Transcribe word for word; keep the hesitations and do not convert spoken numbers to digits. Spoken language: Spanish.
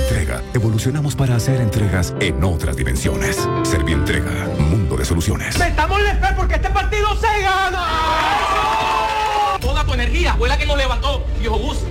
Servientrega, evolucionamos para hacer entregas en otras dimensiones. Servientrega, mundo de soluciones. ¡Metámosle fe porque este partido se gana! Toda tu energía fue la que nos levantó, viejo bus.